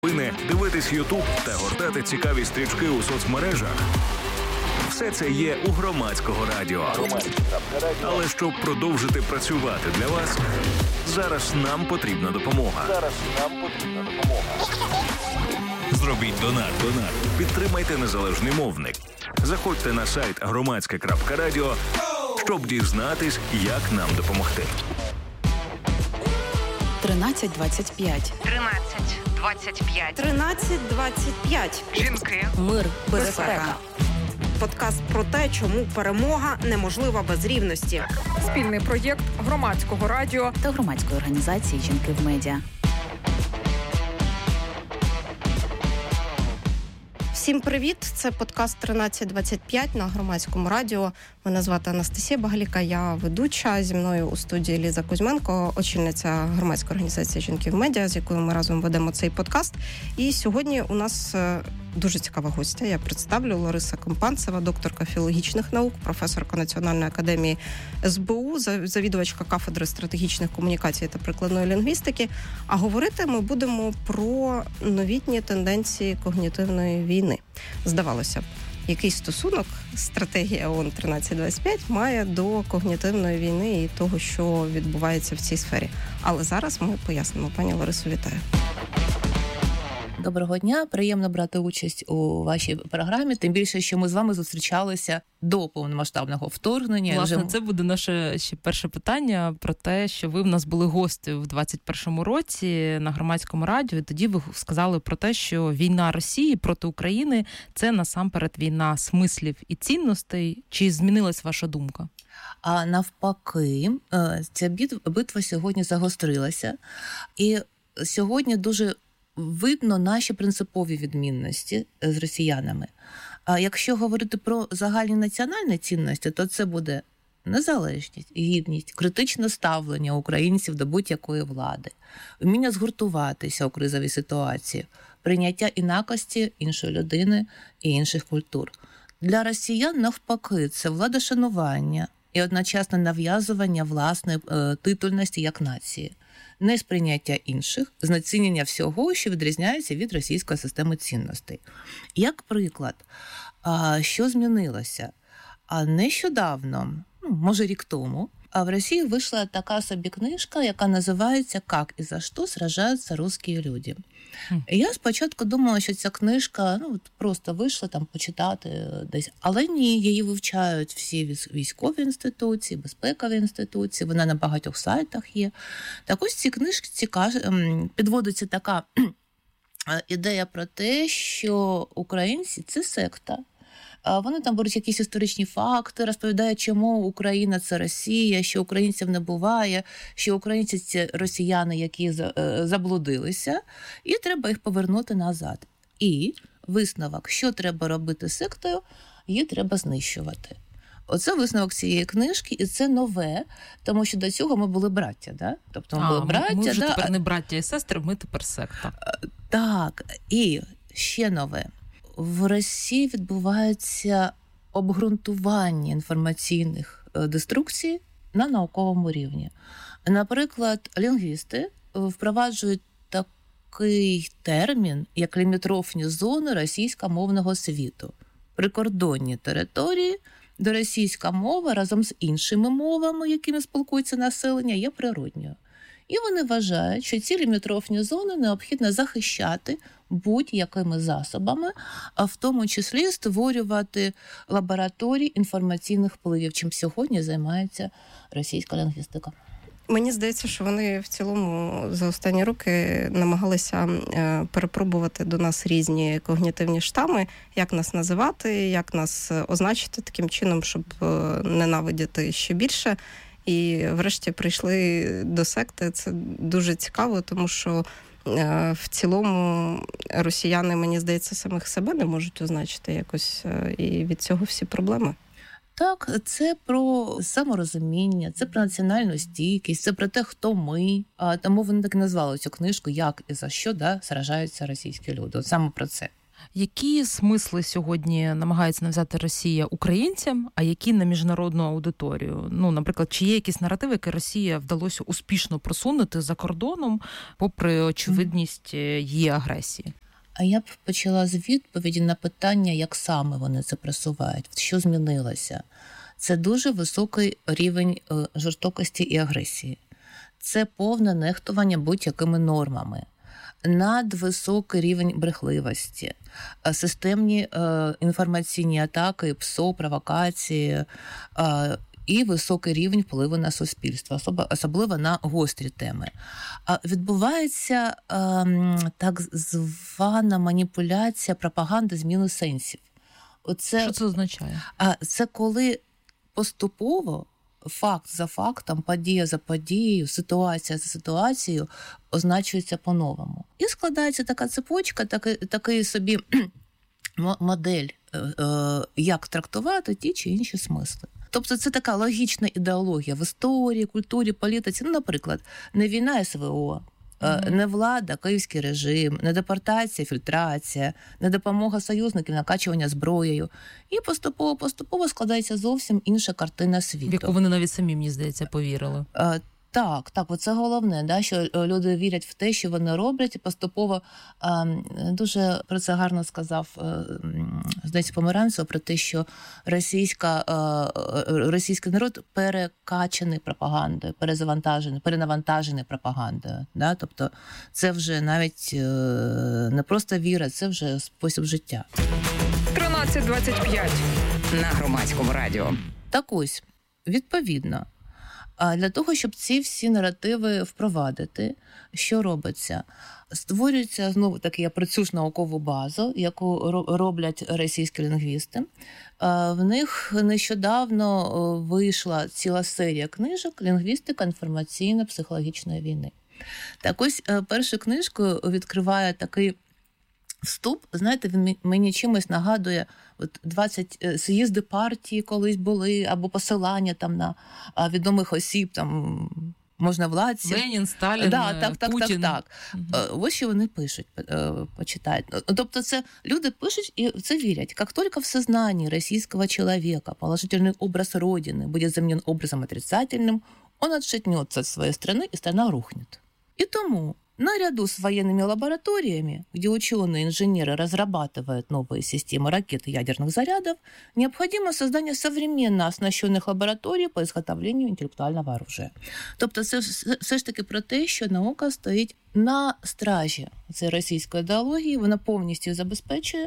Новини, дивитись YouTube та гортати цікаві стрічки у соцмережах. Все це є у Громадського радіо. Але щоб продовжити працювати для вас, зараз нам потрібна допомога. Зробіть донат. Підтримайте незалежний мовник. Заходьте на сайт громадське.радіо, щоб дізнатись, як нам допомогти. 1325. 1325. 1325. Жінки. Мир, безпека. Подкаст про те, чому перемога неможлива без рівності. Спільний проєкт Громадського радіо та громадської організації «Жінки в медіа». Всім привіт! Це подкаст 1325 на Громадському радіо. Мене звати Анастасія Багаліка, я ведуча. Зі мною у студії Ліза Кузьменко, очільниця громадської організації «Жінки в медіа», з якою ми разом ведемо цей подкаст. І сьогодні у нас дуже цікава гостя. Я представлю: Лариса Компанцева, докторка філологічних наук, професорка Національної академії СБУ, завідувачка кафедри стратегічних комунікацій та прикладної лінгвістики. А говорити ми будемо про новітні тенденції когнітивної війни. Здавалося б, який стосунок стратегія ООН 1325 має до когнітивної війни і того, що відбувається в цій сфері. Але зараз ми пояснимо. Пані Ларисо, вітаю. Доброго дня, приємно брати участь у вашій програмі, тим більше, що ми з вами зустрічалися до повномасштабного вторгнення. Власне, це буде наше ще перше питання про те, що ви в нас були гості в 21-му році на Громадському радіо, і тоді ви сказали про те, що війна Росії проти України – це насамперед війна смислів і цінностей. Чи змінилась ваша думка? А навпаки, ця битва сьогодні загострилася, і сьогодні дуже видно наші принципові відмінності з росіянами. А якщо говорити про загальні національні цінності, то це буде незалежність, гідність, критичне ставлення українців до будь-якої влади, вміння згуртуватися у кризовій ситуації, прийняття інакості іншої людини і інших культур. Для росіян, навпаки, це владошанування і одночасне нав'язування власної титульності як нації, несприйняття інших, знецінення всього, що відрізняється від російської системи цінностей. Як приклад, що змінилося? Нещодавно, може рік тому, в Росії вийшла така собі книжка, яка називається «Как і за що сражаються русські люди». І я спочатку думала, що ця книжка просто вийшла там почитати десь. Але ні, її вивчають всі військові інституції, безпекові інституції, вона на багатьох сайтах є. Так ось в цій книжці підводиться така ідея про те, що українці – це секта. Вони там беруть якісь історичні факти, розповідають, чому Україна – це Росія, що українців не буває, що українці – це росіяни, які заблудилися, і треба їх повернути назад. І висновок, що треба робити з сектою, її треба знищувати. Оце висновок цієї книжки, і це нове, тому що до цього ми були браття, да? Тобто ми були браття. Ми вже тепер не браття і сестри, ми тепер секта. Так, і ще нове. В Росії відбувається обґрунтування інформаційних деструкцій на науковому рівні. Наприклад, лінгвісти впроваджують такий термін, як лімітрофні зони російськомовного світу. Прикордонні території, де російська мова разом з іншими мовами, якими спілкується населення, є природньою. І вони вважають, що ці лімітрофні зони необхідно захищати будь-якими засобами, а в тому числі створювати лабораторії інформаційних впливів, чим сьогодні займається російська лінгвістика. Мені здається, що вони в цілому за останні роки намагалися перепробувати до нас різні когнітивні штами, як нас називати, як нас означити таким чином, щоб ненавидіти ще більше. І врешті прийшли до секти. Це дуже цікаво, тому що в цілому росіяни, мені здається, самих себе не можуть означити якось, і від цього всі проблеми. Так, це про саморозуміння, це про національну стійкість, це про те, хто ми. Тому вони так і назвали цю книжку «Як і за що сражаються російські люди». От саме про це. Які смисли сьогодні намагається нав'язати Росія українцям, а які на міжнародну аудиторію? Ну, наприклад, чи є якісь наративи, які Росія вдалося успішно просунути за кордоном, попри очевидність її агресії? А я б почала з відповіді на питання, як саме вони це просувають, що змінилося. Це дуже високий рівень жорстокості і агресії. Це повне нехтування будь-якими нормами. Надвисокий рівень брехливості, системні інформаційні атаки, ПСО, провокації і високий рівень впливу на суспільство, особливо на гострі теми. Відбувається так звана маніпуляція, пропаганда зміни сенсів. Що це означає? Це коли поступово факт за фактом, подія за подією, ситуація за ситуацією означується по-новому. І складається така цепочка, такий собі модель, як трактувати ті чи інші смисли. Тобто це така логічна ідеологія в історії, культурі, політиці. Ну, наприклад, не війна СВО, не влада, київський режим, не депортація, фільтрація, не допомога союзників, накачування зброєю. І поступово складається зовсім інша картина світу. В яку вони навіть самі, мені здається, повірили. Так, оце головне, да, що люди вірять в те, що вони роблять, і поступово дуже про це гарно сказав, здається, Померанцев, про те, що російський народ перекачаний пропагандою, перенавантажений пропагандою. Да? Тобто це вже навіть не просто віра, це вже спосіб життя. 13:25 на Громадському радіо. Так ось, відповідно, для того, щоб ці всі наративи впровадити, що робиться? Створюється, знову таки, я працюю ж наукову базу, яку роблять російські лінгвісти. В них нещодавно вийшла ціла серія книжок «Лінгвістика інформаційно-психологічної війни». Так ось першу книжку відкриває такий вступ, знаєте, він мені чимось нагадує 20 з'їзди партії колись були, або посилання там на відомих осіб, там можновладців. Ленін, Сталін, Путін. Так. Ось що вони пишуть, почитають. Тобто це люди пишуть і це вірять. Як тільки в сознании российского человека положительный образ Родины будет заменен образом отрицательным, он отшатнется от своей страны, и страна рухнет. И тому наряду с военными лабораториями, где ученые-инженеры разрабатывают новые системы ракет и ядерных зарядов, необходимо создание современно оснащенных лабораторій по изготовлению інтелектуального оружия. Тобто це все ж таки про те, що наука стоїть на стражі цієї російської ідеології, вона повністю забезпечує,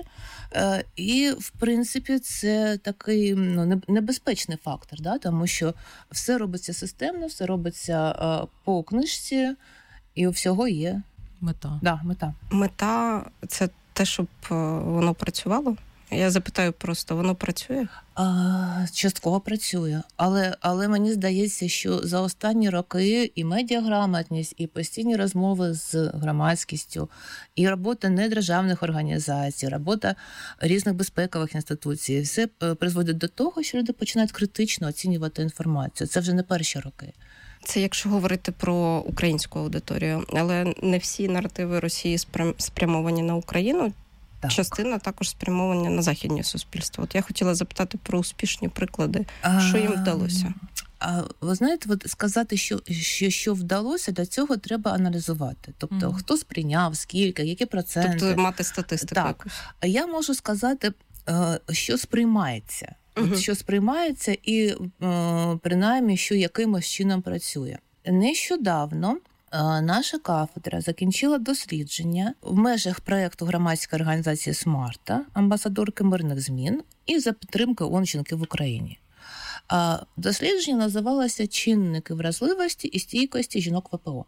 і, в принципі, це такий небезпечний фактор, да? Тому що все робиться системно, все робиться по книжці, і у всього є мета. Да, мета. Мета – це те, щоб воно працювало? Я запитаю просто, воно працює? Частково працює. Але мені здається, що за останні роки і медіаграмотність, і постійні розмови з громадськістю, і робота недержавних організацій, робота різних безпекових інституцій, все призводить до того, що люди починають критично оцінювати інформацію. Це вже не перші роки. Це якщо говорити про українську аудиторію, але не всі наративи Росії спрямовані на Україну, так. Частина також спрямовані на західні суспільства. От я хотіла запитати про успішні приклади, що їм вдалося. Ви знаєте, от сказати, що вдалося, для цього треба аналізувати. Тобто, хто сприйняв, скільки, які проценти. Тобто мати статистику. Так. Якусь. Я можу сказати, що сприймається. Що сприймається і, принаймні, що якимось чином працює. Нещодавно наша кафедра закінчила дослідження в межах проєкту громадської організації «Смарта», амбасадорки мирних змін, і за підтримки ООН «Жінки в Україні». Дослідження називалося «Чинники вразливості і стійкості жінок ВПО».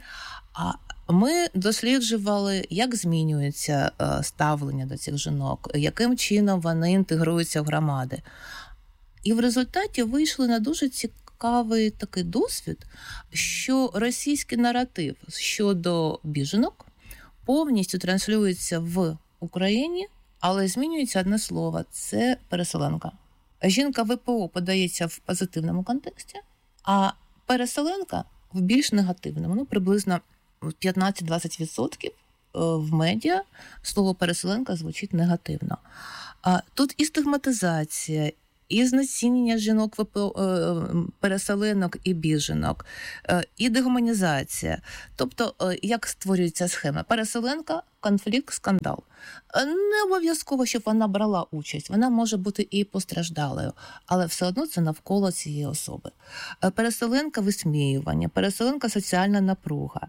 Ми досліджували, як змінюється ставлення до цих жінок, яким чином вони інтегруються в громади. І в результаті вийшли на дуже цікавий такий досвід, що російський наратив щодо біженок повністю транслюється в Україні, але змінюється одне слово – це переселенка. Жінка ВПО подається в позитивному контексті, а переселенка в більш негативному, приблизно 15-20% в медіа слово переселенка звучить негативно. Тут і стигматизація, і знецінення жінок, переселенок і біженок, і дегуманізація. Тобто, як створюється схема? Переселенка, конфлікт, скандал. Не обов'язково, щоб вона брала участь. Вона може бути і постраждалою, але все одно це навколо цієї особи. Переселенка – висміювання, переселенка – соціальна напруга.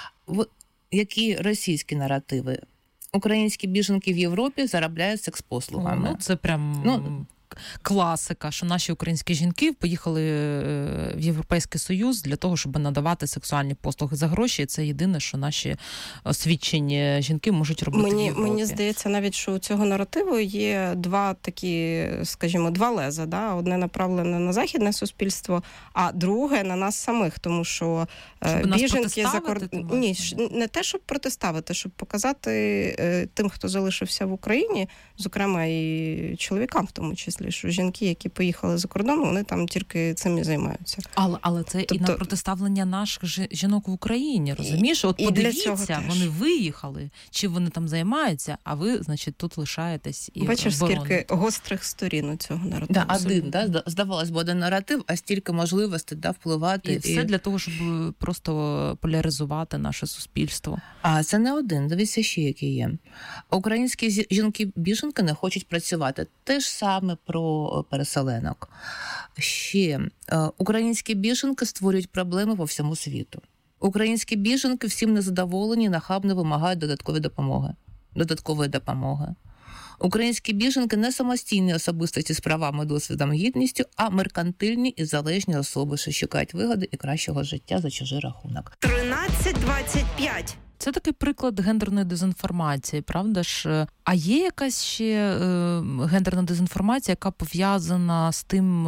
Які російські наративи? Українські біженки в Європі заробляють секс-послугами. Це прям... класика, що наші українські жінки поїхали в Європейський Союз для того, щоб надавати сексуальні послуги за гроші. І це єдине, що наші освічені жінки можуть робити в Європі. Мені здається, навіть, що у цього наративу є два такі, скажімо, два леза. Да? Одне направлене на західне суспільство, а друге на нас самих, тому що біженки за кордоном... Ні, не те, щоб протиставити, щоб показати тим, хто залишився в Україні, зокрема і чоловікам в тому числі, що жінки, які поїхали за кордон, вони там тільки цим і займаються. Але це тобто... і на протиставлення наших жінок в Україні, розумієш? От подивіться, вони виїхали, чи вони там займаються, а ви, значить, тут лишаєтесь і бачиш, скільки гострих сторін у цього наративу. Да, здавалось би, один наратив, а стільки можливостей впливати. І все для того, щоб просто поляризувати наше суспільство. А це не один, дивіться ще, які є. Українські жінки-біженки не хочуть працювати. Те ж саме про переселенок. Ще українські біженки створюють проблеми по всьому світу. Українські біженки всім незадоволені, нахабно вимагають додаткової допомоги. Українські біженки не самостійні особистості з правами, досвідом, гідністю, а меркантильні і залежні особи, що шукають вигоди і кращого життя за чужий рахунок. 13:25. Це такий приклад гендерної дезінформації, правда ж? А є якась ще гендерна дезінформація, яка пов'язана з тим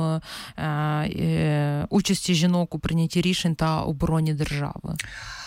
участі жінок у прийнятті рішень та обороні держави?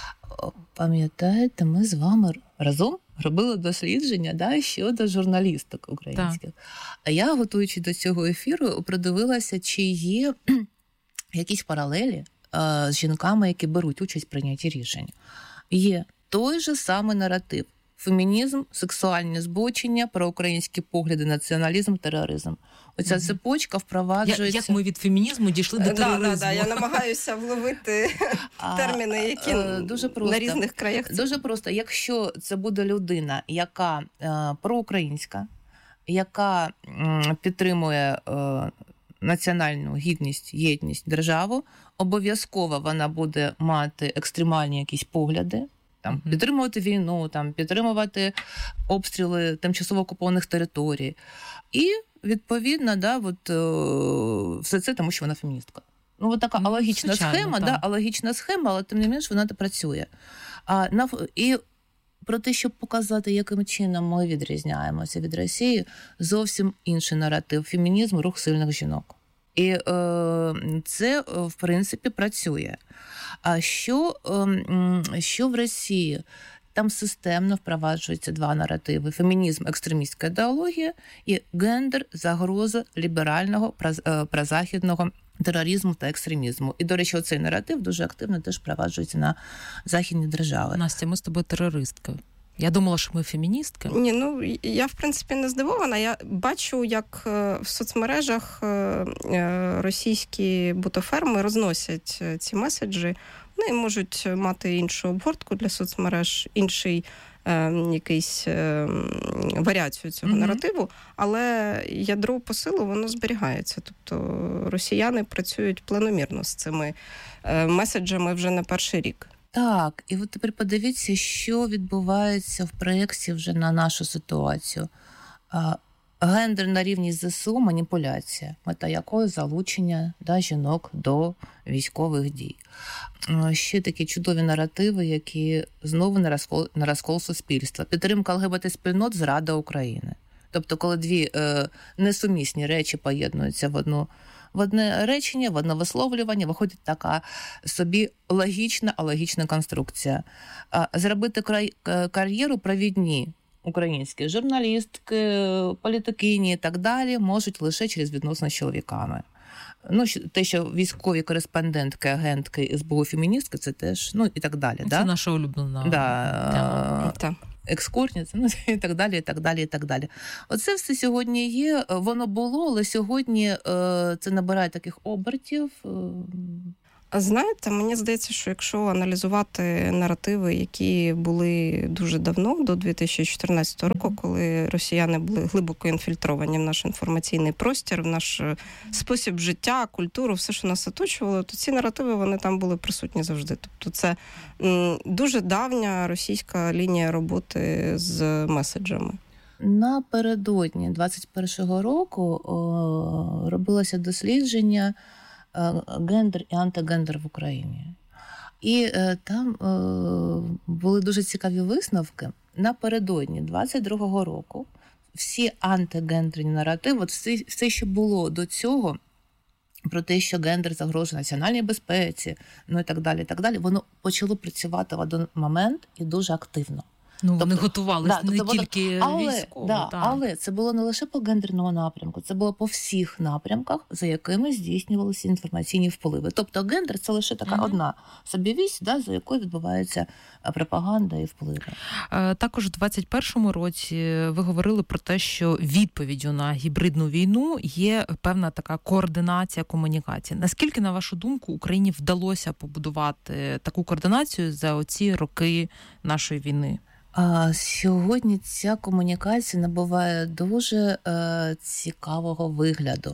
Пам'ятаєте, ми з вами разом робили дослідження щодо журналісток українських. А я, готуючи до цього ефіру, продивилася, чи є якісь паралелі з жінками, які беруть участь в прийнятті рішень. Є той же самий наратив. Фемінізм, сексуальні збочення, проукраїнські погляди, націоналізм, тероризм. Оця цепочка впроваджується... Як ми від фемінізму дійшли до тероризму? Я намагаюся вловити терміни, які на різних краях. Дуже просто. Якщо це буде людина, яка проукраїнська, яка підтримує національну гідність, єдність, державу, обов'язково вона буде мати екстремальні якісь погляди, підтримувати війну, підтримувати обстріли тимчасово окупованих територій. І, відповідно, все це, тому що вона феміністка. Така алогічна схема, алогічна схема, але тим не менш вона працює. І про те, щоб показати, яким чином ми відрізняємося від Росії, зовсім інший наратив. Фемінізм – рух сильних жінок. І це, в принципі, працює. А що в Росії? Там системно впроваджуються два наративи. Фемінізм – екстремістська ідеологія і гендер – загроза ліберального, прозахідного тероризму та екстремізму. І, до речі, оцей наратив дуже активно теж впроваджується на західні держави. Настя, ми з тобою терористки. Я думала, що ми феміністки. Ні, я, в принципі, не здивована. Я бачу, як в соцмережах російські бутоферми розносять ці меседжі. Вони можуть мати іншу обгортку для соцмереж, інший якийсь варіацію цього наративу, але ядро посилу, воно зберігається. Тобто росіяни працюють планомірно з цими меседжами вже не перший рік. Так, і от тепер подивіться, що відбувається в проєкті вже на нашу ситуацію. Гендерна рівність ЗСУ – маніпуляція, мета якої залучення жінок до військових дій. Ще такі чудові наративи, які знову на розкол суспільства. Підтримка ЛГБТ-спільнот – зрада України. Тобто, коли дві несумісні речі поєднуються в одне речення, в одне висловлювання, виходить така собі алогічна конструкція. Зробити кар'єру провідні українські журналістки, політикині і так далі можуть лише через відносини з чоловіками. Те, що військові кореспондентки, агентки, СБУ, феміністки, це теж, і так далі. Це наша улюблена тема. екскурсниця, ну, і так далі, і так далі, і так далі. Оце все сьогодні є, воно було, але сьогодні це набирає таких обертів. Знаєте, мені здається, що якщо аналізувати наративи, які були дуже давно, до 2014 року, коли росіяни були глибоко інфільтровані в наш інформаційний простір, в наш спосіб життя, культуру, все, що нас оточувало, то ці наративи, вони там були присутні завжди. Тобто це дуже давня російська лінія роботи з меседжами. Напередодні 21-го року робилося дослідження «Гендер і антигендер в Україні». І там були дуже цікаві висновки. Напередодні 22-го року всі антигендерні наративи, все, що було до цього, про те, що гендер загрожує національній безпеці, ну і так далі, воно почало працювати в один момент і дуже активно. Ну, вони готувалися не тільки військово. Але це було не лише по гендерному напрямку, це було по всіх напрямках, за якими здійснювалися інформаційні впливи. Тобто гендер – це лише така одна собівість, за якою відбувається пропаганда і впливи. Також у 2021 році ви говорили про те, що відповіддю на гібридну війну є певна така координація комунікації. Наскільки, на вашу думку, Україні вдалося побудувати таку координацію за оці роки нашої війни? Сьогодні ця комунікація набуває дуже цікавого вигляду.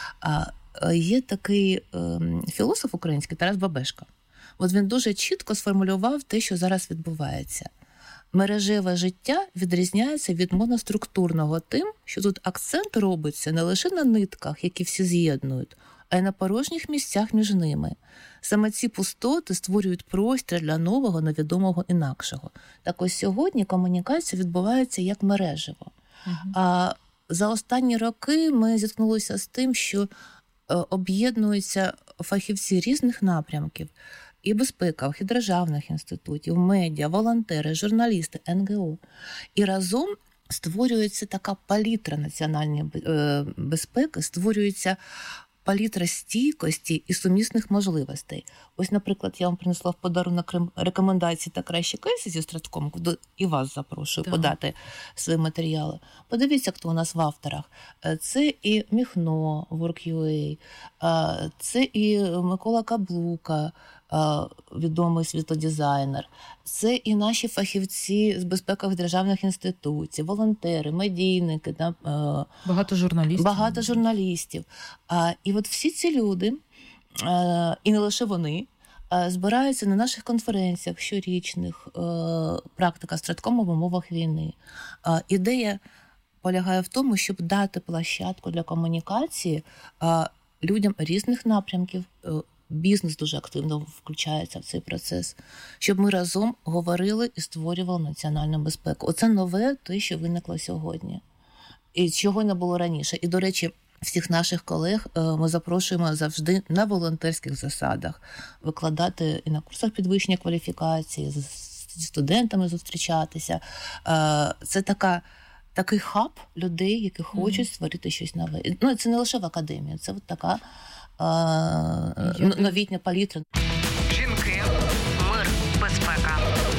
Є такий філософ український Тарас Бабешко. От він дуже чітко сформулював те, що зараз відбувається. Мережеве життя відрізняється від моноструктурного тим, що тут акцент робиться не лише на нитках, які всі з'єднують, а й на порожніх місцях між ними. Саме ці пустоти створюють простір для нового, невідомого, інакшого. Так ось сьогодні комунікація відбувається як мережево. А за останні роки ми зіткнулися з тим, що об'єднуються фахівці різних напрямків, і безпекових, і державних інститутів, медіа, волонтери, журналісти, НГО. І разом створюється така палітра національної безпеки, створюється палітра стійкості і сумісних можливостей. Ось, наприклад, я вам принесла в подарунок рекомендації та кращі кейси зі Стратком, куди і вас запрошую подати свої матеріали. Подивіться, хто у нас в авторах. Це і Міхно, Work.ua, це і Микола Каблука, відомий світлодизайнер. Це і наші фахівці з безпекових державних інституцій, волонтери, медійники. Багато журналістів. І от всі ці люди, і не лише вони, збираються на наших конференціях щорічних, практика Страткому в умовах війни. Ідея полягає в тому, щоб дати площадку для комунікації людям різних напрямків. Бізнес дуже активно включається в цей процес, щоб ми разом говорили і створювали національну безпеку. Оце нове, те, що виникло сьогодні. І чого не було раніше. І, до речі, всіх наших колег ми запрошуємо завжди на волонтерських засадах викладати і на курсах підвищення кваліфікації, зі студентами зустрічатися. Це такий хаб людей, які хочуть створити щось нове. Ну, це не лише в академії, це от така новітня палітра. Жінки, мир, безпека.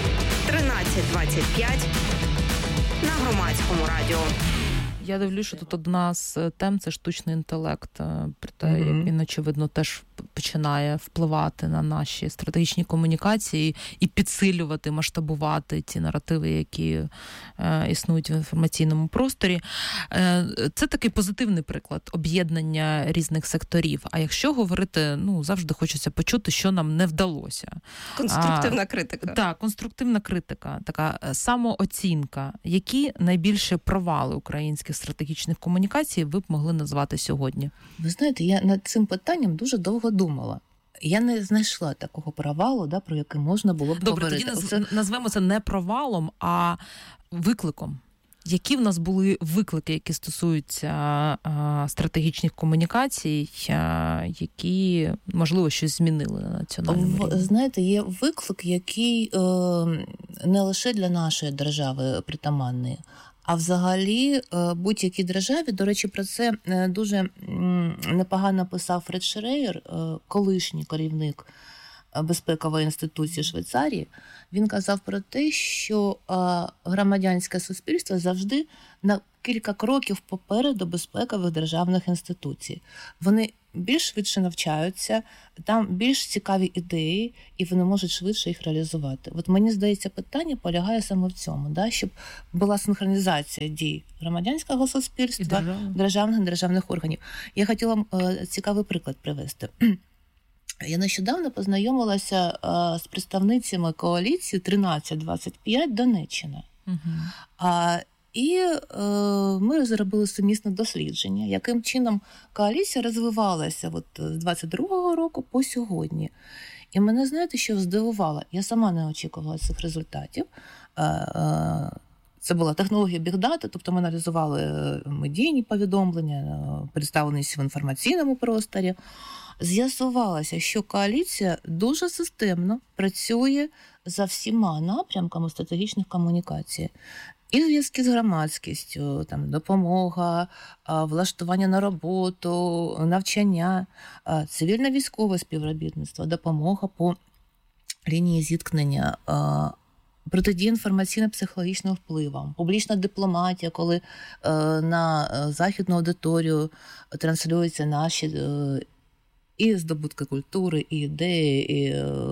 13:25 на Громадському радіо. Я дивлюсь, що тут одна з тем – це штучний інтелект. Про те, як він, очевидно, теж починає впливати на наші стратегічні комунікації і підсилювати, масштабувати ті наративи, які існують в інформаційному просторі. Це такий позитивний приклад об'єднання різних секторів. А якщо говорити, завжди хочеться почути, що нам не вдалося. Конструктивна критика. Так, конструктивна критика, така самооцінка. Які найбільше провали українських стратегічних комунікацій ви б могли назвати сьогодні? Ви знаєте, я над цим питанням дуже довго думала. Я не знайшла такого провалу, про який можна було б говорити. Добре, тоді назвемо це не провалом, а викликом. Які в нас були виклики, які стосуються стратегічних комунікацій, які, можливо, щось змінили на національному рівні? Знаєте, є виклик, який не лише для нашої держави притаманний, а взагалі будь-якій державі. До речі, про це дуже непогано писав Фред Шрейер, колишній керівник безпекової інституції Швейцарії, він казав про те, що громадянське суспільство завжди на кілька кроків попереду безпекових державних інституцій. Вони більш швидше навчаються, там більш цікаві ідеї, і вони можуть швидше їх реалізувати. От мені здається, питання полягає саме в цьому, да, щоб була синхронізація дій громадянського суспільства, державних органів. Я хотіла цікавий приклад привести. Я нещодавно познайомилася з представницями коаліції 1325 Донеччина. І ми зробили сумісне дослідження, яким чином коаліція розвивалася от з 22-го року по сьогодні. І мене, знаєте, що здивувало? Я сама не очікувала цих результатів. Це була технологія бігдата, тобто ми аналізували медійні повідомлення, представленість в інформаційному просторі. З'ясувалося, що коаліція дуже системно працює за всіма напрямками стратегічних комунікацій. І зв'язки з громадськістю, там, допомога, влаштування на роботу, навчання, цивільно-військове співробітництво, допомога по лінії зіткнення, протидія інформаційно-психологічним впливам, публічна дипломатія, коли на західну аудиторію транслюються наші і здобутки культури, і ідеї, і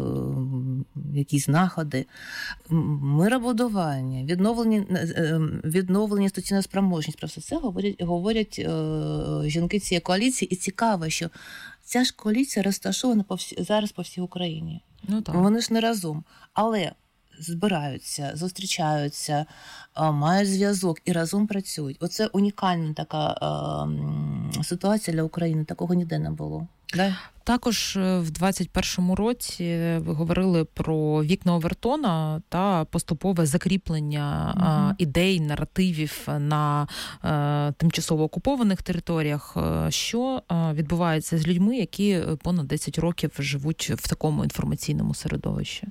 якісь знаходи, миробудування, відновлення інституційної спроможність. Про все це говорять жінки цієї коаліції. І цікаво, що ця ж коаліція розташована зараз по всій Україні. Ну, так. Вони ж не разом. Але збираються, зустрічаються, мають зв'язок і разом працюють. Оце унікальна така ситуація для України. Такого ніде не було. Да? Також в 21-му році ви говорили про вікна Овертона та поступове закріплення ідей, наративів на тимчасово окупованих територіях. Що відбувається з людьми, які понад 10 років живуть в такому інформаційному середовищі?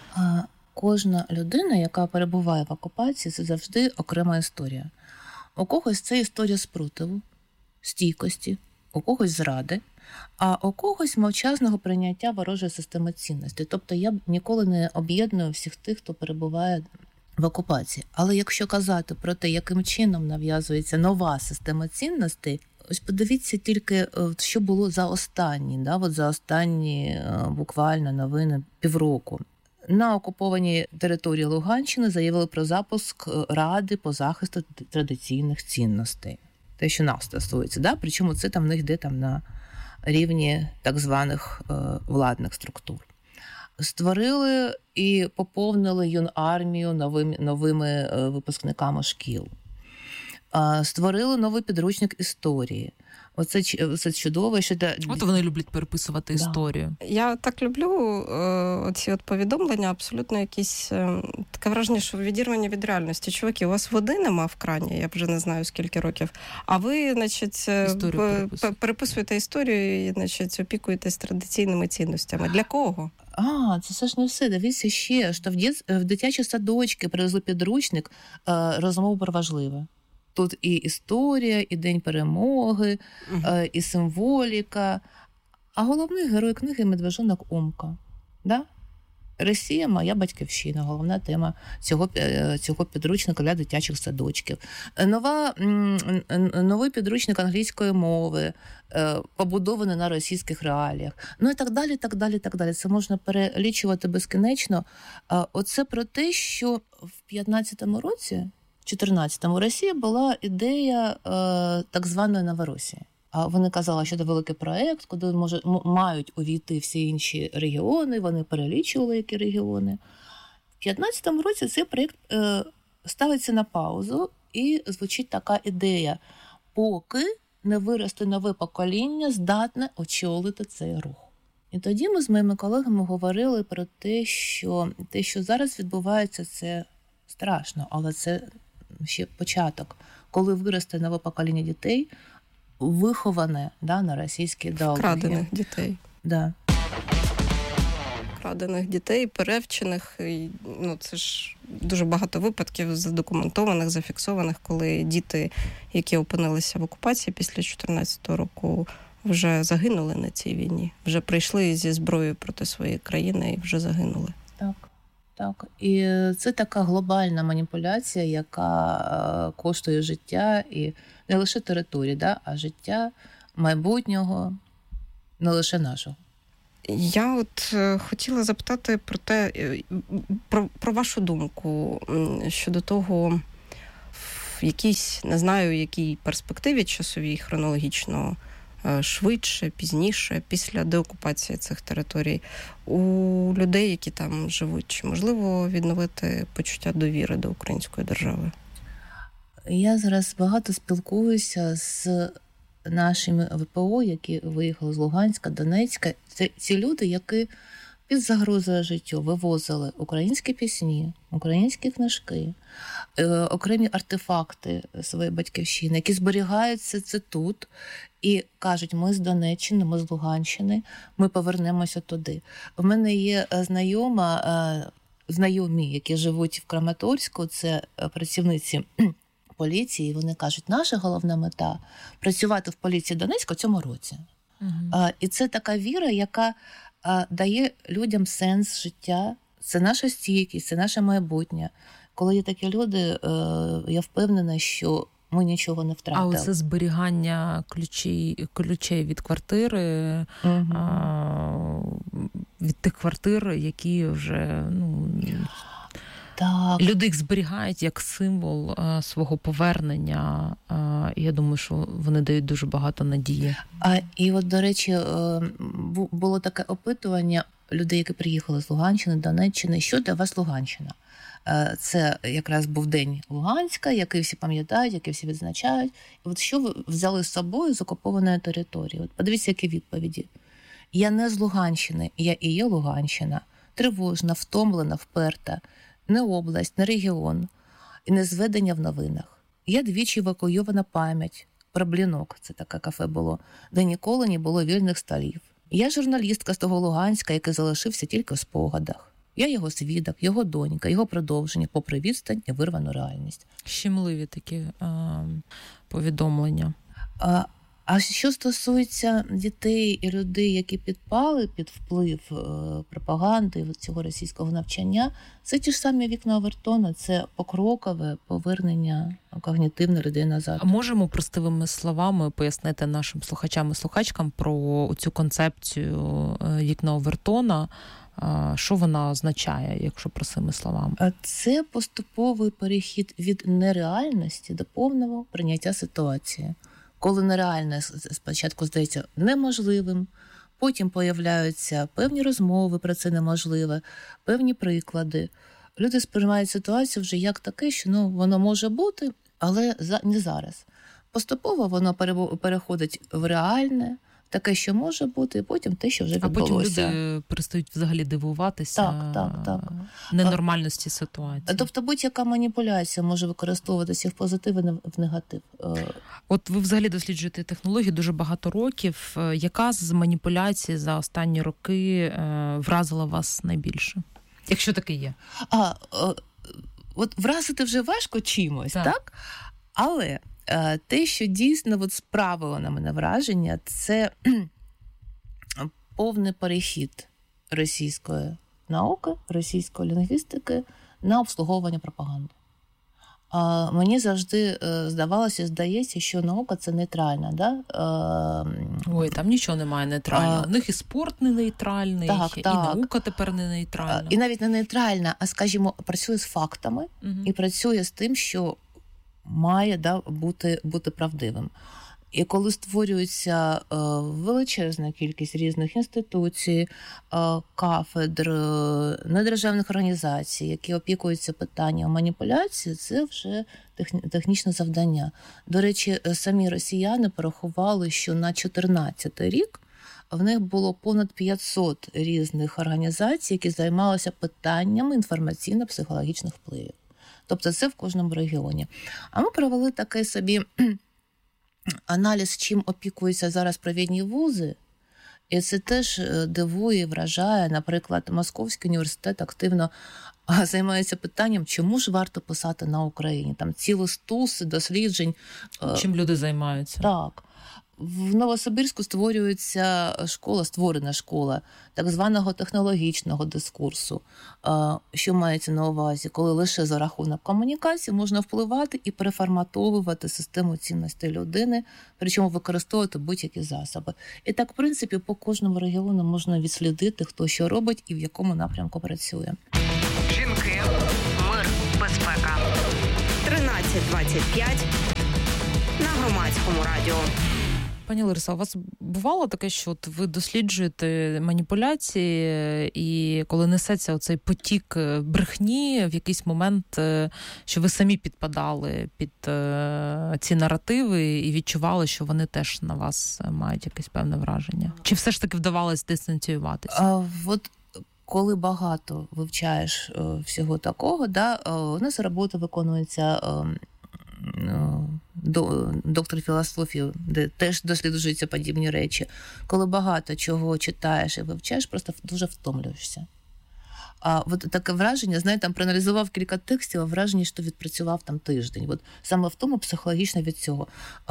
Кожна людина, яка перебуває в окупації, це завжди окрема історія. У когось це історія спротиву, стійкості, у когось зради, а у когось мовчазного прийняття ворожої системи цінностей. Тобто я ніколи не об'єдную всіх тих, хто перебуває в окупації. Але якщо казати про те, яким чином нав'язується нова система цінностей, ось подивіться тільки, що було за останні буквально новини півроку. На окупованій території Луганщини заявили про запуск Ради по захисту традиційних цінностей. Те, що нас стосується, да? Причому це там в них йде там на рівні так званих владних структур. Створили і поповнили юнармію новими випускниками шкіл. Створили новий підручник історії. Оце чудово, що... От вони люблять переписувати історію. Я так люблю оці повідомлення, абсолютно якісь... Таке враження, що відірвані від реальності. Чуваки, у вас води нема в крані, я вже не знаю скільки років, а ви, значить, переписуєте історію і, значить, опікуєтесь традиційними цінностями. Для кого? Це все ж не все. Дивіться ще, що в дитячі садочки привезли підручник розмов про важливе. Тут і історія, і День перемоги, і символіка. А головний герой книги – медвежонок Умка. Да? Росія – моя батьківщина, головна тема цього підручника для дитячих садочків. Новий підручник англійської мови, побудований на російських реаліях. Ну і так далі, так далі, так далі. Це можна перелічувати безкінечно. Оце про те, що в 15-му році, в 14-му Росії була ідея так званої Новоросії. Вони казали, що це великий проєкт, куди мають увійти всі інші регіони, вони перелічували, які регіони. В 15-му році цей проєкт ставиться на паузу і звучить така ідея, поки не виросте нове покоління, здатне очолити цей рух. І тоді ми з моїми колегами говорили про те, що зараз відбувається, це страшно, але це ще початок. Коли виросте нове покоління дітей, виховане на російській ідеології. Вкрадених дітей. Да. Вкрадених дітей, перевчених. Це ж дуже багато випадків задокументованих, зафіксованих, коли діти, які опинилися в окупації після 2014 року, вже загинули на цій війні, вже прийшли зі зброєю проти своєї країни і вже загинули. Так. І це така глобальна маніпуляція, яка коштує життя і не лише території, а життя майбутнього, не лише нашого. Я от хотіла запитати про те, про вашу думку щодо того, в якійсь, не знаю, якій перспективі часовій, хронологічно, швидше, пізніше, після деокупації цих територій, у людей, які там живуть, чи можливо відновити почуття довіри до української держави? Я зараз багато спілкуюся з нашими ВПО, які виїхали з Луганська, Донецька. Це ці люди, які під загрозою життя вивозили українські пісні, українські книжки, окремі артефакти своєї батьківщини, які зберігаються це тут і кажуть, ми з Донеччини, ми з Луганщини, ми повернемося туди. У мене є знайомі, які живуть в Краматорську, це працівниці поліції, вони кажуть, наша головна мета – працювати в поліції Донецька в цьому році. І це така віра, яка дає людям сенс життя, це наша стійкість, це наше майбутнє. Коли є такі люди, я впевнена, що ми нічого не втратили. А оце зберігання ключей від квартири, від тих квартир, які вже... Так. Люди їх зберігають як символ свого повернення. Я думаю, що вони дають дуже багато надії. І от, до речі, було таке опитування людей, які приїхали з Луганщини, Донеччини. Що для вас Луганщина? Це якраз був День Луганська, який всі пам'ятають, який всі відзначають. І от що ви взяли з собою з окупованої території? От подивіться, які відповіді. Я не з Луганщини, я і є Луганщина. Тривожна, втомлена, вперта. Не область, не регіон, і не зведення в новинах. Я двічі евакуйована пам'ять про Блінок, це таке кафе було, де ніколи не було вільних столів. Я журналістка з того Луганська, який залишився тільки в спогадах. Я його свідок, його донька, його продовження, попри відстань і вирвану реальність. Щемливі такі повідомлення. А що стосується дітей і людей, які підпали під вплив пропаганди цього російського навчання, це ті ж самі вікна Овертона, це покрокове повернення когнітивних людей назад. А можемо простими словами пояснити нашим слухачам і слухачкам про цю концепцію вікна Овертона, що вона означає, якщо простими словами? Це поступовий перехід від нереальності до повного прийняття ситуації. Коли нереальне спочатку здається неможливим, потім появляються певні розмови про це неможливе, певні приклади. Люди сприймають ситуацію вже як таке, що воно може бути, але не зараз. Поступово воно переходить в реальне, таке, що може бути, і потім те, що вже відбулося. А потім люди перестають взагалі дивуватися ненормальності ситуації. Тобто будь-яка маніпуляція може використовуватися в позитив і в негатив. От ви взагалі досліджуєте технології дуже багато років. Яка з маніпуляцій за останні роки вразила вас найбільше? Якщо таке є. От вразити вже важко чимось, так? Але те, що дійсно справило на мене враження, це повний перехід російської науки, російської лінгвістики на обслуговування пропаганди. Мені завжди здається, що наука – це нейтральна. Да? Ой, там нічого немає нейтрального. У них і спорт не нейтральний, і наука тепер не нейтральна. І навіть не нейтральна, а, скажімо, працює з фактами і працює з тим, що має бути правдивим. І коли створюється величезна кількість різних інституцій, кафедр, недержавних організацій, які опікуються питанням маніпуляції, це вже технічне завдання. До речі, самі росіяни порахували, що на 2014 рік в них було понад 500 різних організацій, які займалися питаннями інформаційно-психологічних впливів. Тобто це в кожному регіоні. А ми провели такий собі аналіз, чим опікуються зараз провідні вузи, і це теж дивує, вражає. Наприклад, Московський університет активно займається питанням, чому ж варто писати на Україні. Там цілі стуси досліджень. Чим люди займаються. Так. В Новосибірську створена школа так званого технологічного дискурсу. Що мається на увазі? Коли лише за рахунок комунікації можна впливати і переформатовувати систему цінностей людини, причому використовувати будь-які засоби. І так, в принципі, по кожному регіону можна відслідити, хто що робить і в якому напрямку працює. Жінки, мир, безпека. 13:25 на Громадському радіо. Пані Лариса, у вас бувало таке, що от ви досліджуєте маніпуляції, і коли несеться оцей потік брехні, в якийсь момент, що ви самі підпадали під ці наративи і відчували, що вони теж на вас мають якесь певне враження? Чи все ж таки вдавалось дистанціюватися? Коли багато вивчаєш всього такого, у нас робота виконується доктор філософії, де теж досліджуються подібні речі. Коли багато чого читаєш і вивчаєш, просто дуже втомлюєшся. Таке враження, знаєте, там проаналізував кілька текстів, а враження, що відпрацював там тиждень. Саме в тому психологічно від цього.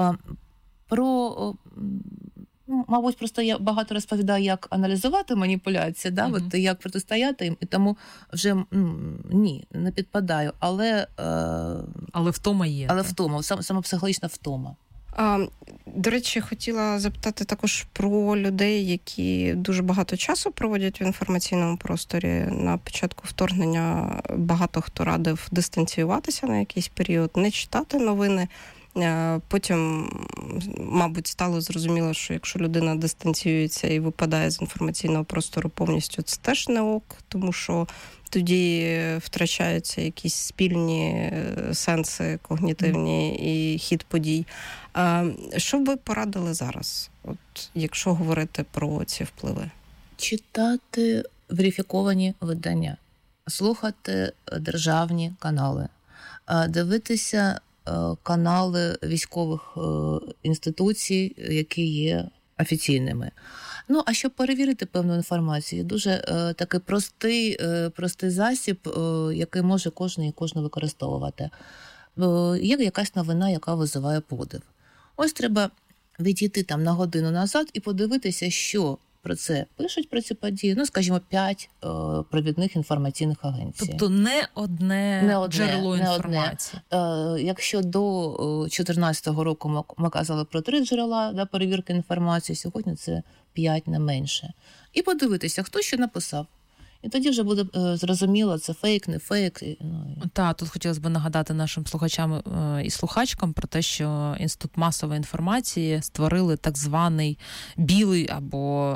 Мабуть, просто я багато розповідаю, як аналізувати маніпуляції, як протистояти їм, і тому вже ні, не підпадаю. Але втома є. Але втома, саме психологічна втома. До речі, хотіла запитати також про людей, які дуже багато часу проводять в інформаційному просторі. На початку вторгнення багато хто радив дистанціюватися на якийсь період, не читати новини. Потім, мабуть, стало зрозуміло, що якщо людина дистанціюється і випадає з інформаційного простору повністю, це теж не ок, тому що тоді втрачаються якісь спільні сенси когнітивні і хід подій. Що б ви порадили зараз, якщо говорити про ці впливи? Читати верифіковані видання, слухати державні канали, дивитися канали військових інституцій, які є офіційними. А щоб перевірити певну інформацію, дуже такий простий засіб, який може кожен використовувати. Є якась новина, яка визиває подив. Ось треба відійти там на годину назад і подивитися, що про це пишуть, про цю подію, скажімо, 5 провідних інформаційних агенцій. Тобто не одне джерело інформації. Якщо до 2014 року ми казали про 3 джерела перевірки інформації, сьогодні це 5, не менше. І подивитися, хто що написав. І тоді вже буде зрозуміло, це фейк, не фейк. Так, тут хотілося б нагадати нашим слухачам і слухачкам про те, що Інститут масової інформації створили так званий білий або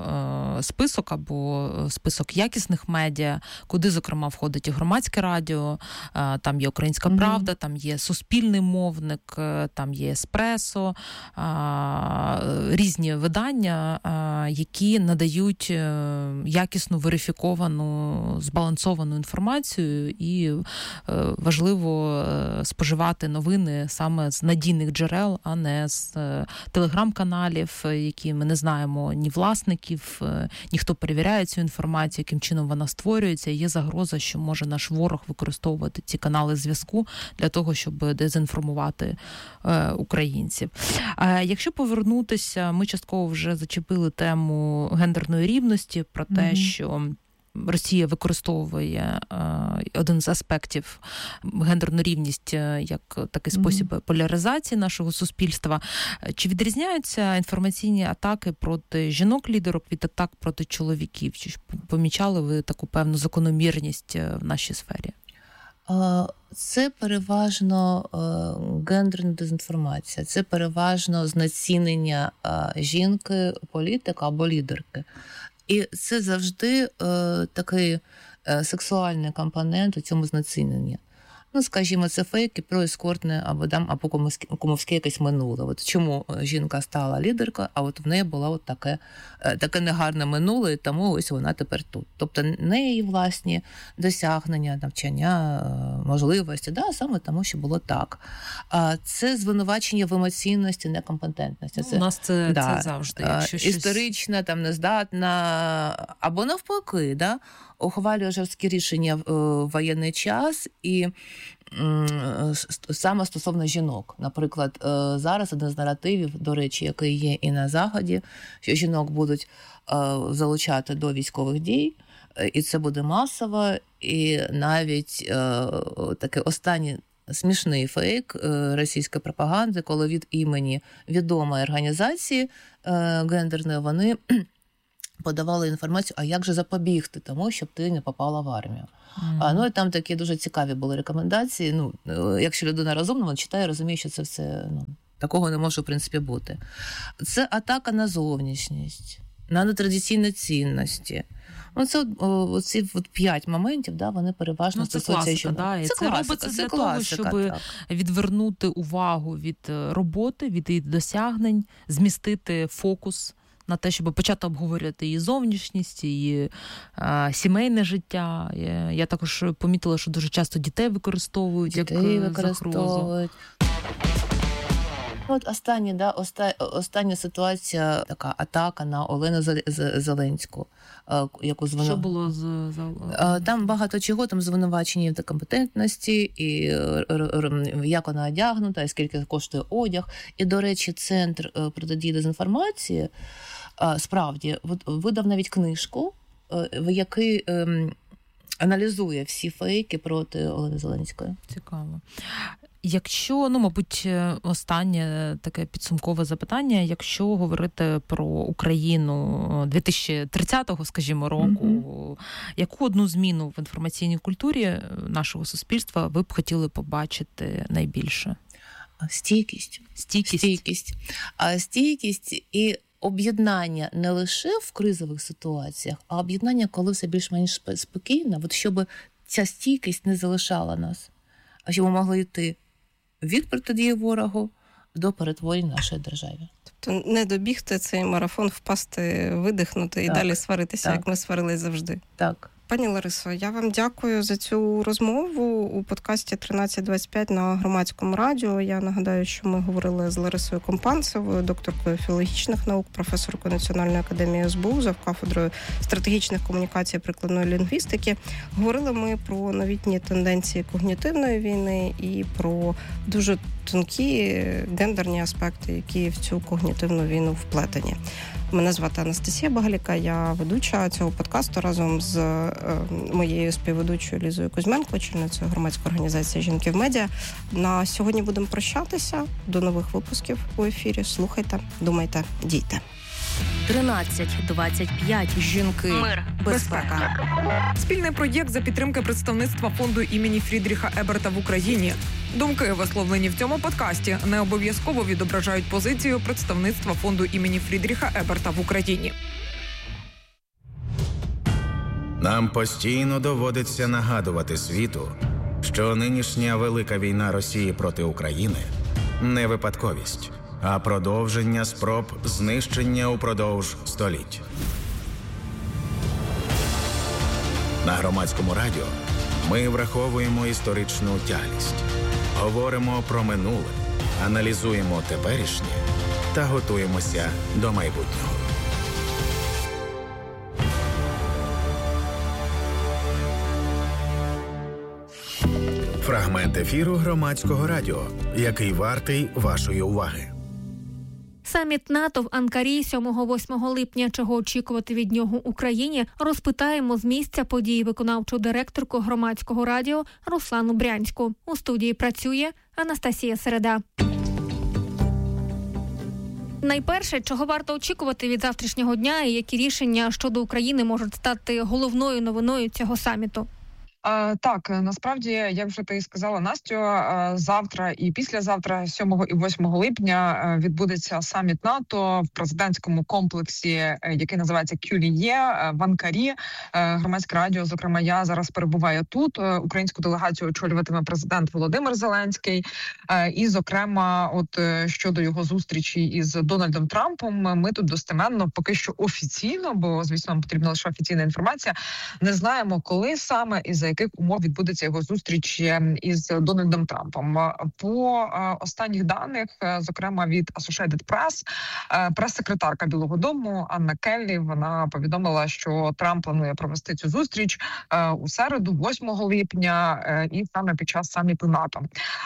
список якісних медіа, куди, зокрема, входить і Громадське радіо, там є Українська Правда, там є Суспільний мовник, там є Еспресо, різні видання, які надають якісну, верифіковану, збалансовану інформацію, і важливо споживати новини саме з надійних джерел, а не з телеграм-каналів, які ми не знаємо ні власників, ніхто перевіряє цю інформацію, яким чином вона створюється. Є загроза, що може наш ворог використовувати ці канали зв'язку для того, щоб дезінформувати українців. Якщо повернутися, ми частково вже зачепили тему гендерної рівності, про те, що Росія використовує один з аспектів гендерну рівність як такий спосіб поляризації нашого суспільства. Чи відрізняються інформаційні атаки проти жінок-лідерок від атак проти чоловіків? Чи помічали ви таку певну закономірність в нашій сфері? Це переважно гендерна дезінформація, це переважно знецінення жінки, політика або лідерки. І це завжди такий сексуальний компонент у цьому знеціненні. Скажімо, це фейки про ескортне або кумовське якесь минуле. Чому жінка стала лідеркою, а в неї було таке негарне минуле, і тому ось вона тепер тут. Тобто не її власні досягнення, навчання, можливості, саме тому, що було так. Це звинувачення в емоційності, некомпетентності. У нас це завжди. Якщо історична, нездатна, або навпаки, ухвалює жорсткі рішення в воєнний час і саме стосовно жінок. Наприклад, зараз один з наративів, до речі, який є і на Заході, що жінок будуть залучати до військових дій, і це буде масово, і навіть такий останній смішний фейк російської пропаганди, коли від імені відомої організації гендерної вони подавали інформацію, а як же запобігти тому, щоб ти не попала в армію. Ну і там такі дуже цікаві були рекомендації. Ну, якщо людина розумна, вона читає, розуміє, що це все, такого не може, в принципі, бути. Це атака на зовнішність, на нетрадиційні цінності. Це оці 5 моментів, вони переважно стосуються жінок. Це робиться для того, щоб відвернути увагу від роботи, від її досягнень, змістити фокус на те, щоб почати обговорювати її зовнішність, її сімейне життя. Я також помітила, що дуже часто дітей використовують як загрозу. От остання ситуація, така атака на Олену Зеленську, яку Що було там багато чого, там звинувачення в некомпетентності, і як вона одягнута, і скільки коштує одяг. І, до речі, Центр протидії дезінформації справді видав навіть книжку, в якій аналізує всі фейки проти Олени Зеленської. Цікаво. Якщо, мабуть, останнє таке підсумкове запитання, якщо говорити про Україну 2030-го, скажімо, року, яку одну зміну в інформаційній культурі нашого суспільства ви б хотіли побачити найбільше? Стійкість. Стійкість і об'єднання не лише в кризових ситуаціях, а об'єднання, коли все більш-менш спокійно, щоб ця стійкість не залишала нас, а щоб ми могли йти від протидії ворогу до перетворень нашої держави. Тобто не добігти цей марафон, впасти, видихнути і далі сваритися, як ми сварились завжди. Так. Пані Ларисо, я вам дякую за цю розмову у подкасті 1325 на Громадському радіо. Я нагадаю, що ми говорили з Ларисою Компанцевою, докторкою філологічних наук, професоркою Національної академії СБУ, завкафедрою стратегічних комунікацій і прикладної лінгвістики. Говорили ми про новітні тенденції когнітивної війни і про дуже тонкі гендерні аспекти, які в цю когнітивну війну вплетені. Мене звати Анастасія Багаліка, я ведуча цього подкасту разом з моєю співведучою Лізою Кузьменко, очільницею громадської організації «Жінки в медіа». На сьогодні будемо прощатися. До нових випусків у ефірі. Слухайте, думайте, дійте. 1325. Жінки. Мир. Безпека. Спільний проєкт за підтримки представництва фонду імені Фрідріха Еберта в Україні. Думки, висловлені в цьому подкасті, не обов'язково відображають позицію представництва фонду імені Фрідріха Еберта в Україні. Нам постійно доводиться нагадувати світу, що нинішня велика війна Росії проти України – не випадковість, а продовження спроб знищення упродовж століть. На Громадському радіо ми враховуємо історичну тяглість, говоримо про минуле, аналізуємо теперішнє та готуємося до майбутнього. Фрагмент ефіру Громадського радіо, який вартий вашої уваги. Саміт НАТО в Анкарі 7-8 липня. Чого очікувати від нього Україні, розпитаємо з місця події виконавчу директорку Громадського радіо Руслану Брянську. У студії працює Анастасія Середа. Найперше, чого варто очікувати від завтрашнього дня і які рішення щодо України можуть стати головною новиною цього саміту? Так, насправді, як вже ти сказала, Настю, завтра і післязавтра, 7 і 8 липня, відбудеться саміт НАТО в президентському комплексі, який називається Кюліє, в Анкарі. Громадське радіо, зокрема, я зараз перебуваю тут. Українську делегацію очолюватиме президент Володимир Зеленський. І, зокрема, от щодо його зустрічі із Дональдом Трампом, ми тут достеменно, поки що офіційно, бо, звісно, нам потрібна лише офіційна інформація, не знаємо, коли саме і за яких умов відбудеться його зустріч із Дональдом Трампом. По останніх даних, зокрема від Associated Press, прес-секретарка Білого дому Анна Келлі, вона повідомила, що Трамп планує провести цю зустріч у середу, 8 липня, і саме під час саміту НАТО.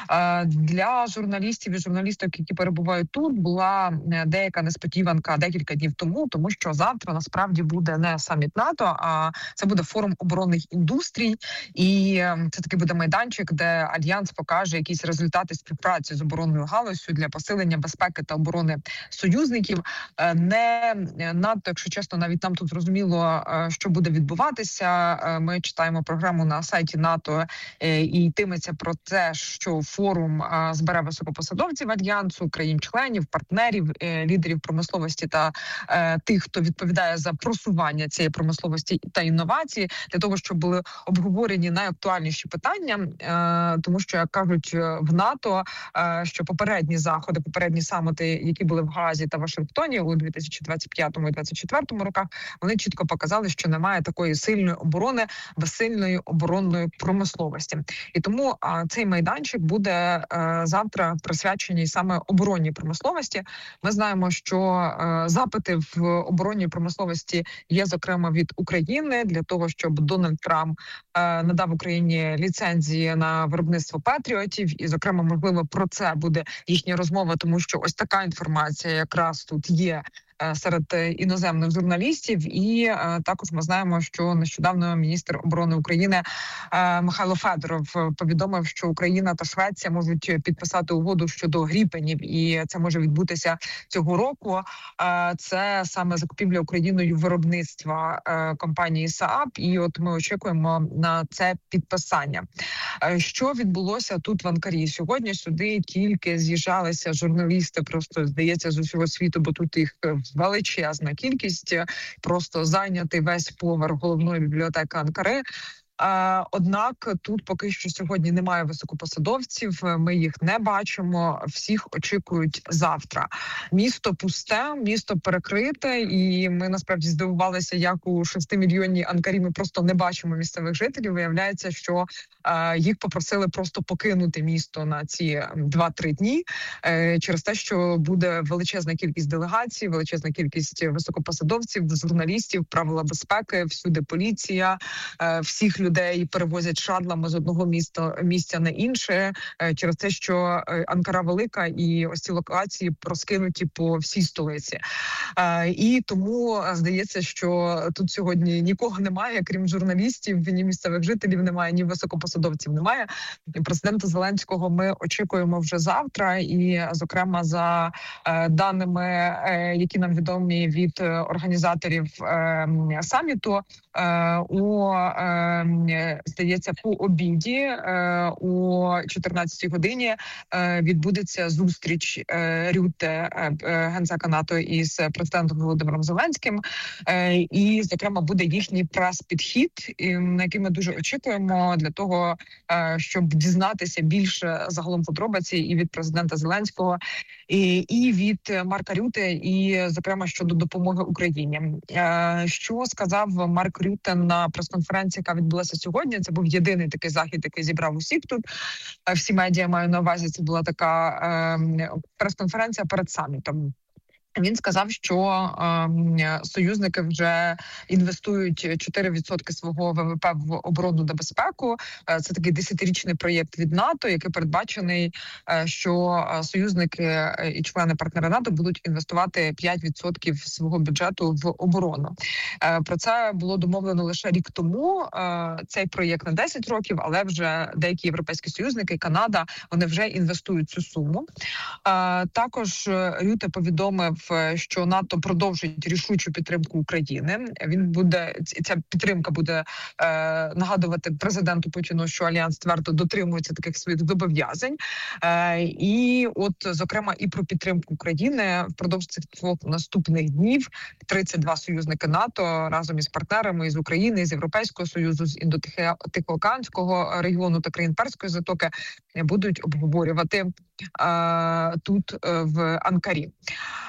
Для журналістів і журналісток, які перебувають тут, була деяка несподіванка декілька днів тому що завтра насправді буде не саміт НАТО, а це буде форум оборонних індустрій, і це такий буде майданчик, де Альянс покаже якісь результати співпраці з оборонною галуззю для посилення безпеки та оборони союзників. Не надто, якщо чесно, навіть нам тут зрозуміло, що буде відбуватися. Ми читаємо програму на сайті НАТО, і йтиметься про те, що форум збере високопосадовців Альянсу, країн-членів, партнерів, лідерів промисловості та тих, хто відповідає за просування цієї промисловості та інновації, для того, щоб були обговорені найактуальніші питання. Тому що, як кажуть в НАТО, що попередні заходи, попередні саміти, які були в Гаазі та Вашингтоні у 2025 і 2024 роках, вони чітко показали, що немає такої сильної оборони без сильної оборонної промисловості. І тому цей майданчик буде завтра присвячений саме оборонній промисловості. Ми знаємо, що запити в оборонній промисловості є, зокрема, від України, для того, щоб Дональд Трамп надав Україні ліцензії на виробництво патріотів. І, зокрема, можливо, про це буде їхня розмова, тому що ось така інформація якраз тут є серед іноземних журналістів. І також ми знаємо, що нещодавно міністр оборони України Михайло Федоров повідомив, що Україна та Швеція можуть підписати угоду щодо Гріпенів, і це може відбутися цього року. Це саме закупівля Україною виробництва компанії Saab, і от ми очікуємо на це підписання. Що відбулося тут в Анкарі? Сьогодні сюди тільки з'їжджалися журналісти, просто, здається, з усього світу, бо тут їх величезна кількість, просто зайнятий весь поверх головної бібліотеки Анкари. Однак тут поки що сьогодні немає високопосадовців, ми їх не бачимо, всіх очікують завтра. Місто пусте, місто перекрите, і ми насправді здивувалися, як у 6-мільйонній Анкарі ми просто не бачимо місцевих жителів. Виявляється, що їх попросили просто покинути місто на ці 2-3 дні через те, що буде величезна кількість делегацій, величезна кількість високопосадовців, журналістів, правила безпеки, всюди поліція, всіх людей перевозять шатлами з одного місця на інше, через те, що Анкара велика і ось ці локації розкинуті по всій столиці. І тому здається, що тут сьогодні нікого немає, крім журналістів, ні місцевих жителів немає, ні високопосадовців немає. Президента Зеленського ми очікуємо вже завтра, і, зокрема, за даними, які нам відомі від організаторів саміту, здається, по обіді о 14-й годині відбудеться зустріч Рютте, генсека НАТО, із президентом Володимиром Зеленським. І, зокрема, буде їхній прес-підхід, на який ми дуже очікуємо для того, щоб дізнатися більше загалом подробиці і від президента Зеленського, і від Марка Рютте, і, зокрема, щодо допомоги Україні. Що сказав Марк Рютте на прес-конференції, яка відбулася сьогодні? Це був єдиний такий захід, який зібрав усіх тут. Всі медіа, маю на увазі, це була така прес-конференція перед самітом. Він сказав, що союзники вже інвестують 4% свого ВВП в оборону та безпеку. Це такий 10-річний проєкт від НАТО, який передбачений, що союзники і члени-партнери НАТО будуть інвестувати 5% свого бюджету в оборону. Про це було домовлено лише рік тому. Цей проєкт на 10 років, але вже деякі європейські союзники, Канада, вони вже інвестують цю суму. Також Рютте повідомив, що НАТО продовжить рішучу підтримку України. Ця підтримка буде нагадувати президенту Путіну, що Альянс твердо дотримується таких своїх зобов'язань. І от, зокрема, і про підтримку України впродовж цих 2 наступних днів 32 союзники НАТО разом із партнерами із України, з Європейського Союзу, з Індотихоокеанського регіону та країн Перської затоки будуть обговорювати тут в Анкарі.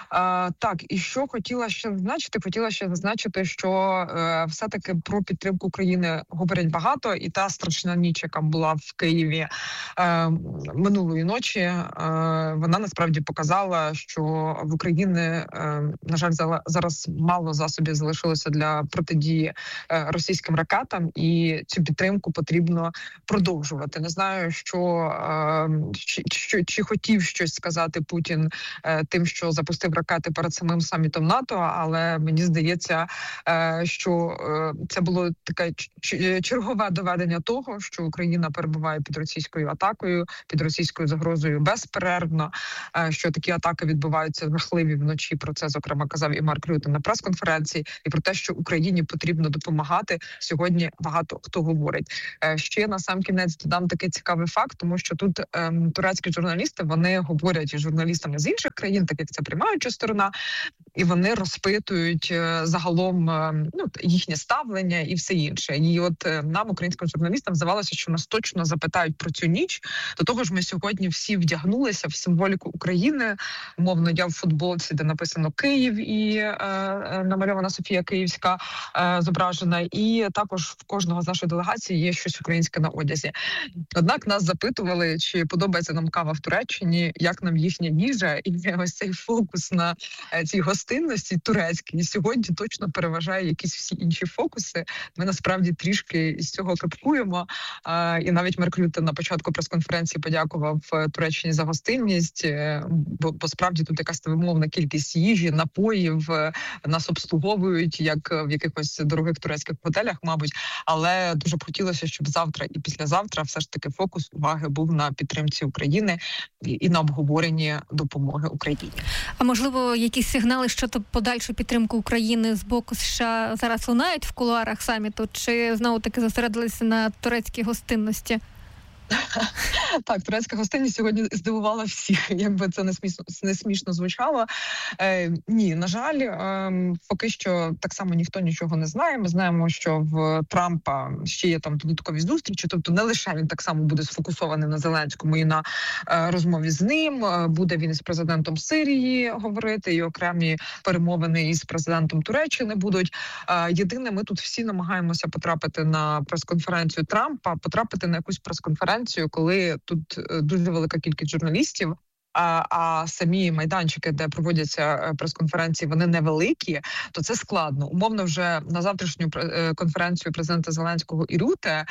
Так, і що хотіла ще зазначити? Хотіла ще зазначити, що все-таки про підтримку України говорять багато, і та страшна ніч, яка була в Києві минулої ночі, вона насправді показала, що в Україні, на жаль, зараз мало засобів залишилося для протидії російським ракетам, і цю підтримку потрібно продовжувати. Не знаю, чи хотів щось сказати Путін тим, що запустив ракети перед самим самітом НАТО, але мені здається, що це було таке чергове доведення того, що Україна перебуває під російською атакою, під російською загрозою безперервно, що такі атаки відбуваються жахливі вночі. Про це, зокрема, казав і Марк Рютте на прес-конференції, і про те, що Україні потрібно допомагати, сьогодні багато хто говорить. Ще на сам кінець додам такий цікавий факт, тому що тут турецькі журналісти, вони говорять із журналістами з інших країн, так як це приймаюча сторона, і вони розпитують загалом їхнє ставлення і все інше. І от нам, українським журналістам, здавалося, що нас точно запитають про цю ніч. До того ж, ми сьогодні всі вдягнулися в символіку України. Умовно, я в футболці, де написано «Київ» і намальована Софія Київська зображена. І також в кожного з нашої делегації є щось українське на одязі. Однак нас запитували, чи подобається нам кава в Туреччині, як нам їхня їжа, і ось цей фокус на цій гостинності турецькій сьогодні точно переважає якісь всі інші фокуси. Ми насправді трішки з цього капкуємо. І навіть Марк Рютте на початку прес-конференції подякував Туреччині за гостинність, бо справді тут якась невимовна кількість їжі, напоїв, нас обслуговують, як в якихось дорогих турецьких готелях, мабуть. Але дуже б хотілося, щоб завтра і післязавтра все ж таки фокус уваги був на підтримці України і на обговоренні допомоги Україні. А можливо, якісь сигнали щодо подальшої підтримки України з боку США зараз лунають в кулуарах саміту, чи знову-таки зосередилися на турецькій гостинності? Так, турецька гостинність сьогодні здивувала всіх, якби це не смішно звучало. Ні, на жаль, поки що так само ніхто нічого не знає. Ми знаємо, що в Трампа ще є там додаткові зустрічі, тобто не лише він так само буде сфокусований на Зеленському і на розмові з ним, буде він із президентом Сирії говорити, і окремі перемовини із президентом Туреччини будуть. Єдине, ми тут всі намагаємося потрапити на прес-конференцію Трампа, потрапити на якусь прес-конференцію, коли тут дуже велика кількість журналістів, а самі майданчики, де проводяться прес-конференції, вони невеликі, то це складно. Умовно, вже на завтрашню конференцію президента Зеленського і Рютте,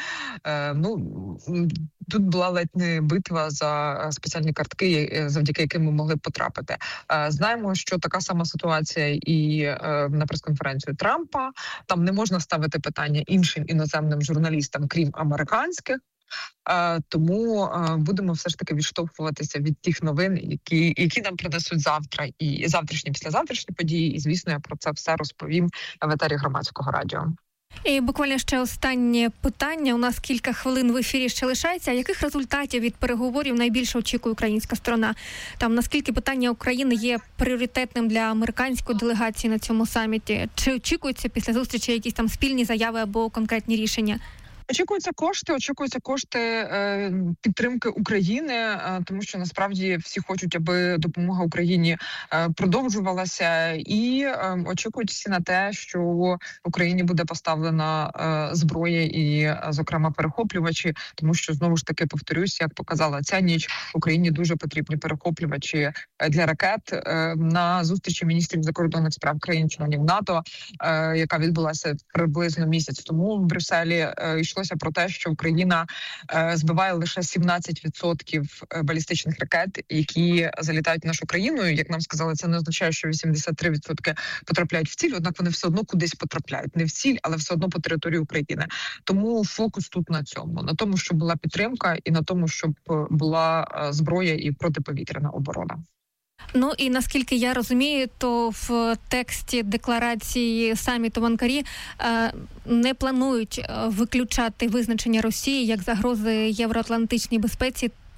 тут була ледь не битва за спеціальні картки, завдяки яким ми могли б потрапити. Знаємо, що така сама ситуація і на прес-конференцію Трампа. Там не можна ставити питання іншим іноземним журналістам, крім американських. Тому будемо все ж таки відштовхуватися від тих новин, які нам принесуть завтра, і завтрашні, післязавтрашні події. І, звісно, я про це все розповім в етері Громадського радіо. І буквально ще останнє питання. У нас кілька хвилин в ефірі ще лишається. Яких результатів від переговорів найбільше очікує українська сторона? Там, наскільки питання України є пріоритетним для американської делегації на цьому саміті? Чи очікуються після зустрічі якісь там спільні заяви або конкретні рішення? Очікуються кошти підтримки України, тому що насправді всі хочуть, аби допомога Україні продовжувалася, і очікують всі на те, що в Україні буде поставлена зброя і, зокрема, перехоплювачі, тому що, знову ж таки, повторюсь, як показала ця ніч, Україні дуже потрібні перехоплювачі для ракет. На зустрічі міністрів закордонних справ країн-членів НАТО, яка відбулася приблизно місяць тому в Брюсселі, йшлося про те, що Україна збиває лише 17% балістичних ракет, які залітають в нашу країну. Як нам сказали, це не означає, що 83% потрапляють в ціль, однак вони все одно кудись потрапляють. Не в ціль, але все одно по території України. Тому фокус тут на цьому. На тому, щоб була підтримка, і на тому, щоб була зброя і протиповітряна оборона. Ну і наскільки я розумію, то в тексті декларації саміту в Анкарі не планують виключати визначення Росії як загрози євроатлантичній безпеці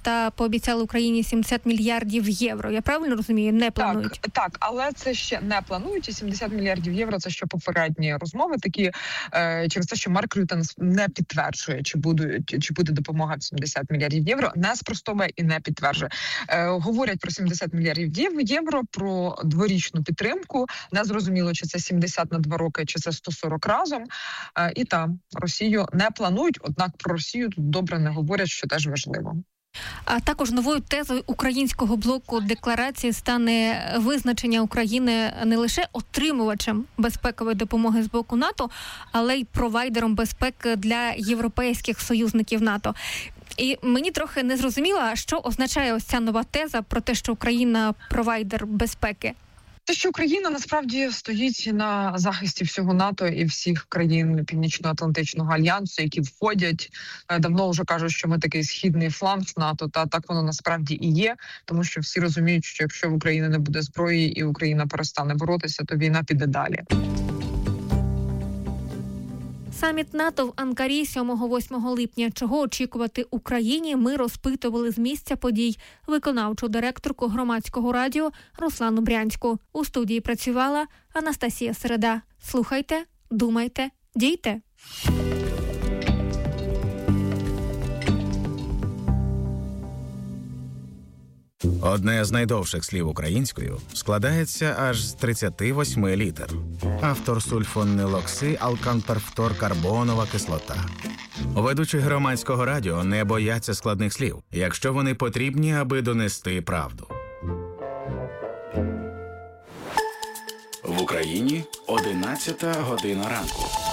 та пообіцяли Україні 70 мільярдів євро. Я правильно розумію? Не планують? Так, але це ще не планують. І 70 мільярдів євро – це ще попередні розмови такі, через те, що Марк Рютте не підтверджує, чи буде допомога в 70 мільярдів євро, не спростовує і не підтверджує. Говорять про 70 мільярдів євро, про дворічну підтримку. Не зрозуміло, чи це 70 на 2 роки, чи це 140 разом. І там Росію не планують, однак про Росію тут добре не говорять, що теж важливо. А також новою тезою українського блоку декларації стане визначення України не лише отримувачем безпекової допомоги з боку НАТО, але й провайдером безпеки для європейських союзників НАТО. І мені трохи не зрозуміло, що означає ось ця нова теза про те, що Україна провайдер безпеки. Те, що Україна насправді стоїть на захисті всього НАТО і всіх країн Північно-Атлантичного альянсу, які входять, давно вже кажуть, що ми такий східний фланг НАТО, та так воно насправді і є, тому що всі розуміють, що якщо в Україні не буде зброї і Україна перестане боротися, то війна піде далі. Саміт НАТО в Анкарі 7-8 липня. Чого очікувати Україні, ми розпитували з місця подій виконавчу директорку Громадського радіо Руслану Брянську. У студії працювала Анастасія Середа. Слухайте, думайте, дійте. Одне з найдовших слів українською складається аж з 38 літер. Автор сульфонилокси алканперфторкарбонова кислота. Ведучі Громадського радіо не бояться складних слів, якщо вони потрібні, аби донести правду. В Україні 11 година ранку.